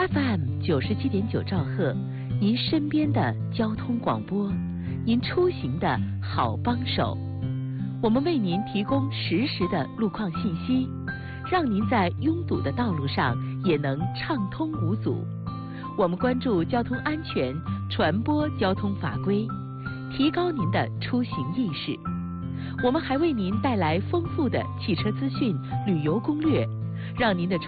FM 97.9兆赫，您身边的交通广播，您出行的好帮手。我们为您提供实时的路况信息，让您在拥堵的道路上也能畅通无阻。我们关注交通安全，传播交通法规，提高您的出行意识。我们还为您带来丰富的汽车资讯、旅游攻略，让您的